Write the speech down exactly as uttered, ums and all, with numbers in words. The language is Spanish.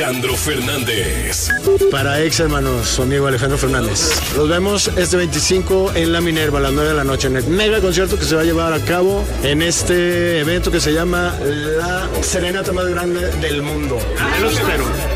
Alejandro Fernández. Para ex hermanos, su amigo Alejandro Fernández. Los vemos este veinticinco en La Minerva a las nueve de la noche en el mega concierto que se va a llevar a cabo en este evento que se llama la serenata más grande del mundo. Los espero.